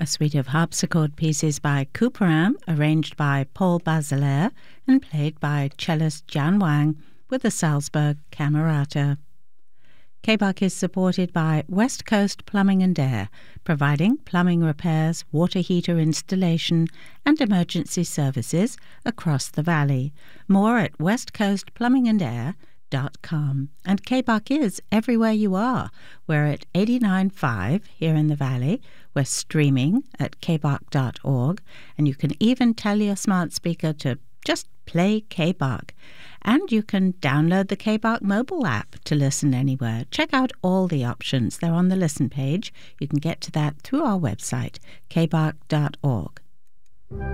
a suite of harpsichord pieces by Couperin, arranged by Paul Bazelaire and played by cellist Jan Wang with the Salzburg Camerata. KBUK is supported by West Coast Plumbing and Air, providing plumbing repairs, water heater installation and emergency services across the valley. More at westcoastplumbingandair.com. And KBUK is everywhere you are. We're at 89.5 here in the valley. We're streaming at kbuk.org, and you can even tell your smart speaker to just play KBUK. And you can download the KBUK mobile app to listen anywhere. Check out all the options. They're on the listen page. You can get to that through our website, kbuk.org.